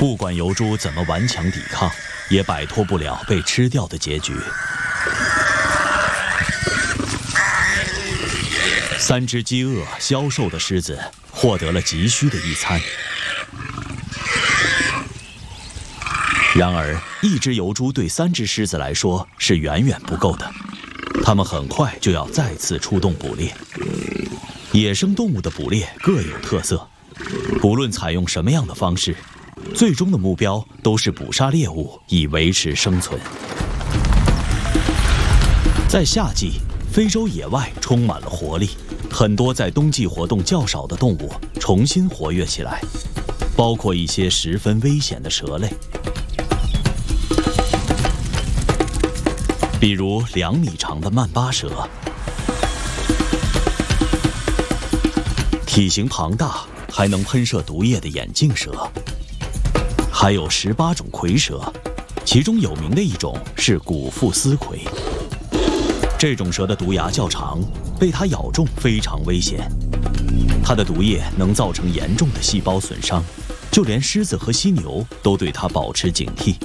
不管疣猪怎么顽强抵抗，也摆脱不了被吃掉的结局。3只饥饿消瘦的狮子获得了急需的一餐。然而，1只疣猪对3只狮子来说是远远不够的，它们很快就要再次出动捕猎。野生动物的捕猎各有特色，不论采用什么样的方式，最终的目标都是捕杀猎物以维持生存。在夏季，非洲野外充满了活力，很多在冬季活动较少的动物重新活跃起来，包括一些十分危险的蛇类。比如2米长的曼巴蛇，体型庞大还能喷射毒液的眼镜蛇，还有18种蝰蛇，其中有名的一种是古腹丝蝰。这种蛇的毒牙较长，被它咬中非常危险，它的毒液能造成严重的细胞损伤，就连狮子和犀牛都对它保持警惕。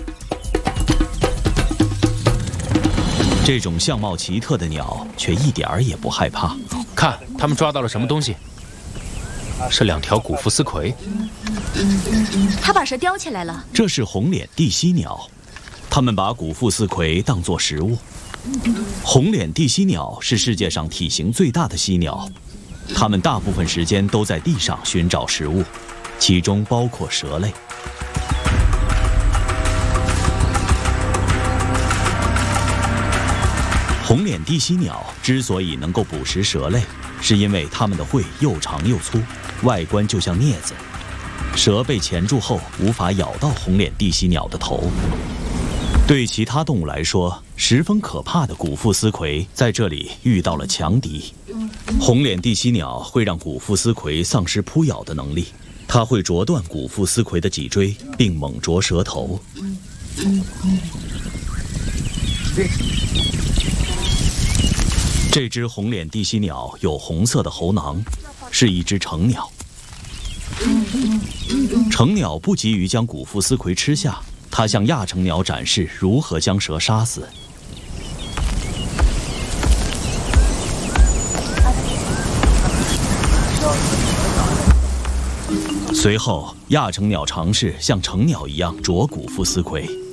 这种相貌奇特的鸟却一点儿也不害怕。 看，他们抓到了什么东西？是2条古腹丝蝰。 他把蛇叼起来了。 这是红脸地犀鸟，它们把古腹丝蝰当作食物。红脸地犀鸟是世界上体型最大的犀鸟，它们大部分时间都在地上寻找食物，其中包括蛇类。红脸地犀鸟之所以能够捕食蛇类，是因为它们的喙又长又粗，外观就像镊子。蛇被钳住后无法咬到红脸地犀鸟的头。对其他动物来说，十分可怕的古腹丝蝰在这里遇到了强敌。红脸地犀鸟会让古腹丝蝰丧失扑咬的能力，它会啄断古腹丝蝰的脊椎，并猛啄蛇头。这只红脸地犀鸟有红色的喉囊，是一只成鸟。成鸟不急于将古腹丝蝰吃下，它向亚成鸟展示如何将蛇杀死。随后，亚成鸟尝试像成鸟一样啄古腹丝蝰。